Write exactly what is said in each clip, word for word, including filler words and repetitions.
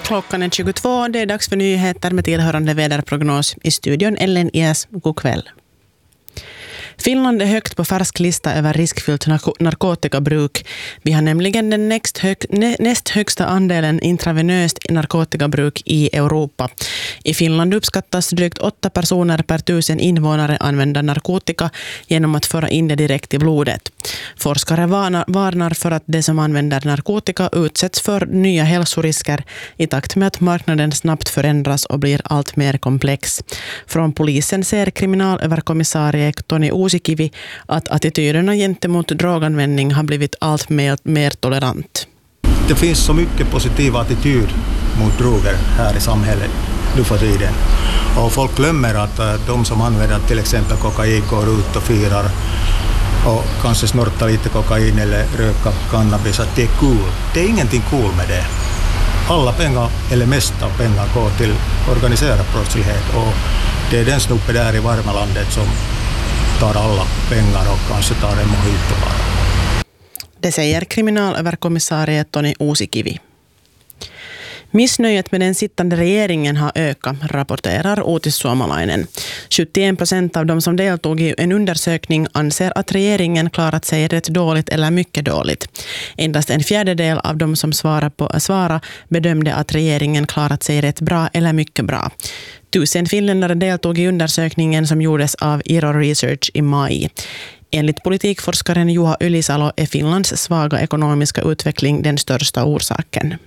Klockan är tjugotvå, det är dags för nyheter med tillhörande väderprognos. I studion Ellen Ias, god kväll. Finland är högt på färsk lista över riskfyllt narkotikabruk. Vi har nämligen den näst, hög, näst högsta andelen intravenöst narkotikabruk i Europa. I Finland uppskattas drygt åtta personer per tusen invånare använda narkotika genom att föra in det direkt i blodet. Forskare varnar för att de som använder narkotika utsätts för nya hälsorisker i takt med att marknaden snabbt förändras och blir allt mer komplex. Från polisen ser kriminalöverkommissarie Toni Uusikivi att attityderna gentemot droganvändning har blivit allt mer, mer tolerant. Det finns så mycket positiv attityd mot droger här i samhället nu för tiden. Och folk glömmer att de som använder till exempel kokain går ut och firar och kanske snortar lite kokain eller röka cannabis, att det är cool. Det är ingenting cool med det. Alla pengar, eller mesta pengar, går till organiserad brottslighet, och det är den snoppe där i Varmalandet som tar alla pengar och kanske tar en mojito bara. Det säger kriminalöverkommissarie Toni Uusikivi. Missnöjet med den sittande regeringen har ökat, rapporterar Uutis Suomalainen. sjuttioen procent av de som deltog i en undersökning anser att regeringen klarat sig rätt dåligt eller mycket dåligt. Endast en fjärdedel av de som svarade, på, svarade bedömde att regeringen klarat sig rätt bra eller mycket bra. Tusen finländare deltog i undersökningen som gjordes av Iro Research i maj. Enligt politikforskaren Juha Ylisalo är Finlands svaga ekonomiska utveckling den största orsaken.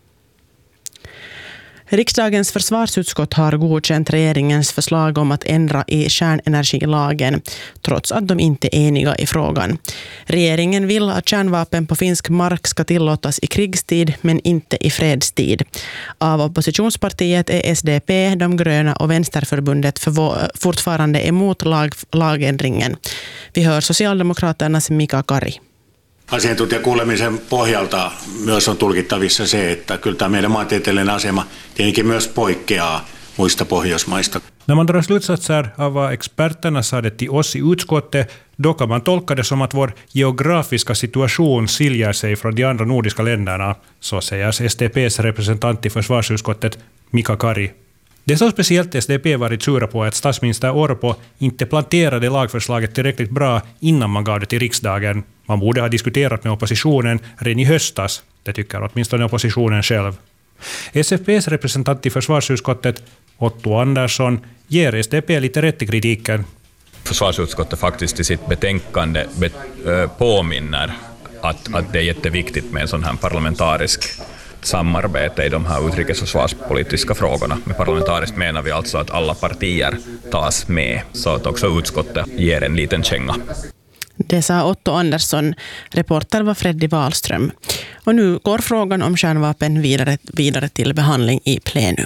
Riksdagens försvarsutskott har godkänt regeringens förslag om att ändra i kärnenergilagen, trots att de inte är eniga i frågan. Regeringen vill att kärnvapen på finsk mark ska tillåtas i krigstid, men inte i fredstid. Av oppositionspartiet är S D P, De gröna och Vänsterförbundet för fortfarande emot lag, lagändringen. Vi hör Socialdemokraternas Mika Kari. Asiantuntijakuulemisen pohjalta myös on tulkittavissa se, että kyllä tämä meidän maantieteellinen asema tietenkin myös poikkeaa muista Pohjoismaista. När man drar slutsatser av vad experterna sa det till oss i utskottet, då kan man tolka det som att vår geografiska situation skiljer sig från de andra nordiska länderna, så säger S D P:s representant i försvarsutskottet Mika Kari. Det är så speciellt S D P varit sura på att statsminister Orpo inte planterade lagförslaget tillräckligt bra innan man gav det till riksdagen. Man borde ha diskuterat med oppositionen redan i höstas, det tycker åtminstone oppositionen själv. S F P:s representant i försvarsutskottet, Otto Andersson, ger S D P lite rätt i kritiken. Försvarsutskottet faktiskt i sitt betänkande påminner att, att det är jätteviktigt med en sån här parlamentarisk samarbete i de här utrikes- och försvarspolitiska frågorna. Med parlamentariskt menar vi alltså att alla partier tas med, så att också utskottet ger en liten känga. Det sa Otto Andersson. Reporter var Freddy Wahlström. Och nu går frågan om kärnvapen vidare, vidare till behandling i plenum.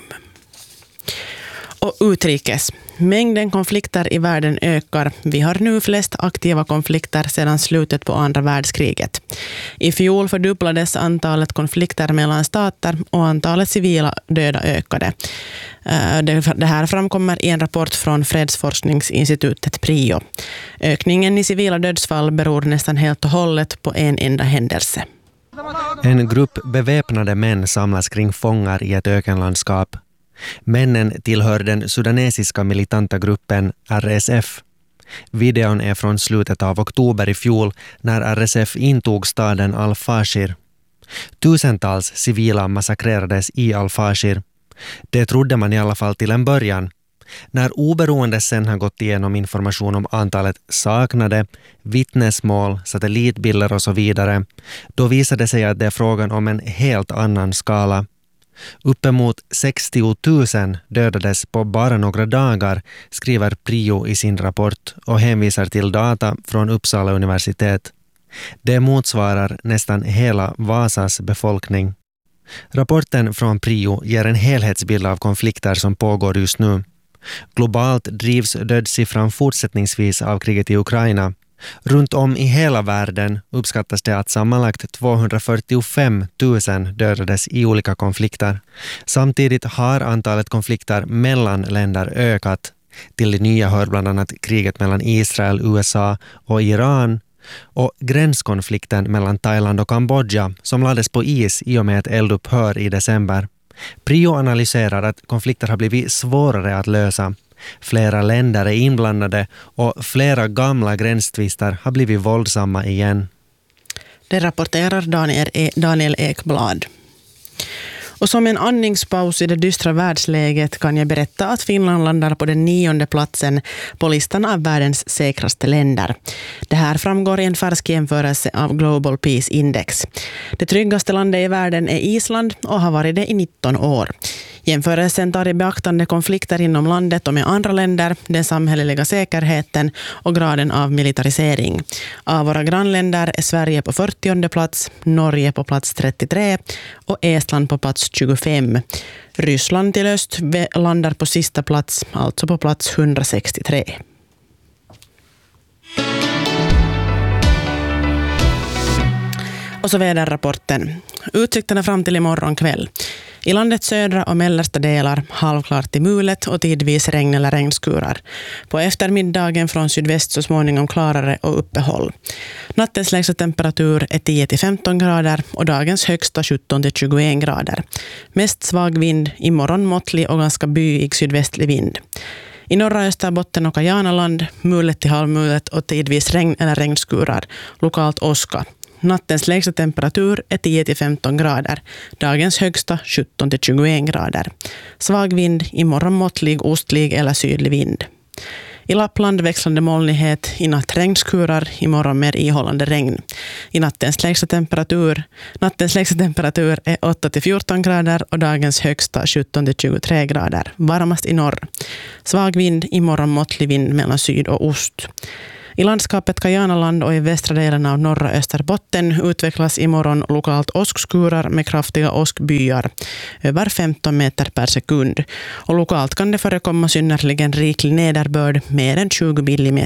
Och utrikes. Mängden konflikter i världen ökar. Vi har nu flest aktiva konflikter sedan slutet på andra världskriget. I fjol fördubblades antalet konflikter mellan stater och antalet civila döda ökade. Det här framkommer i en rapport från fredsforskningsinstitutet PRIO. Ökningen i civila dödsfall beror nästan helt och hållet på en enda händelse. En grupp beväpnade män samlas kring fångar i ett ökenlandskap. Männen tillhör den sudanesiska militanta gruppen R S F. Videon är från slutet av oktober i fjol när R S F intog staden Al-Fashir. Tusentals civila massakrerades i Al-Fashir. Det trodde man i alla fall till en början. När oberoende sen har gått igenom information om antalet saknade, vittnesmål, satellitbilder och så vidare, då visade sig att det är frågan om en helt annan skala. Uppemot sextio tusen dödades på bara några dagar, skriver PRIO i sin rapport och hänvisar till data från Uppsala universitet. Det motsvarar nästan hela Vasas befolkning. Rapporten från PRIO ger en helhetsbild av konflikter som pågår just nu. Globalt drivs dödssiffran fortsättningsvis av kriget i Ukraina. Runt om i hela världen uppskattas det att sammanlagt tvåhundrafyrtiofem tusen dödades i olika konflikter. Samtidigt har antalet konflikter mellan länder ökat. Till det nya hör bland annat kriget mellan Israel, U S A och Iran och gränskonflikten mellan Thailand och Kambodja som lades på is i och med ett eldupphör i december. Prio analyserar att konflikter har blivit svårare att lösa. Flera länder är inblandade och flera gamla gränstvister har blivit våldsamma igen. Det rapporterar Daniel, e- Daniel Ekblad. Och som en andningspaus i det dystra världsläget kan jag berätta att Finland landar på den nionde platsen på listan av världens säkraste länder. Det här framgår i en färsk jämförelse av Global Peace Index. Det tryggaste landet i världen är Island och har varit det i nitton år. Jämförelsen tar i beaktande konflikter inom landet och med andra länder, den samhälleliga säkerheten och graden av militarisering. Av våra grannländer är Sverige på fyrtionde plats, Norge på plats trettiotre och Estland på plats tjugofem. Ryssland till öst landar på sista plats, alltså på plats hundrasextiotre. Och så väderrapporten. Utsikterna fram till imorgon kväll. I landets södra och mellersta delar halvklart till mulet och tidvis regn eller regnskurar. På eftermiddagen från sydväst så småningom klarare och uppehåll. Nattens lägsta temperatur är tio till femton grader och dagens högsta sjutton till tjugoen grader. Mest svag vind, imorgon måttlig och ganska byig sydvästlig vind. I norra Österbotten och Kajanaland, mulet till halvmulet och tidvis regn eller regnskurar, lokalt åska. Nattens lägsta temperatur är tio till femton grader. Dagens högsta sjutton till tjugoen grader. Svag vind, imorgon måttlig, ostlig eller sydlig vind. I Lappland växlande molnighet, i natt regnskurar, imorgon mer ihållande regn. I nattens lägsta temperatur, nattens lägsta temperatur är åtta till fjorton grader och dagens högsta sjutton till tjugotre grader. Varmast i norr. Svag vind, imorgon måttlig vind mellan syd och ost. I landskapet Kajanaland och i västra delen av norra Österbotten utvecklas imorgon lokalt åskskurar med kraftiga åskbyar, över femton meter per sekund. Och lokalt kan det förekomma synnerligen riklig nederbörd, mer än tjugo millimeter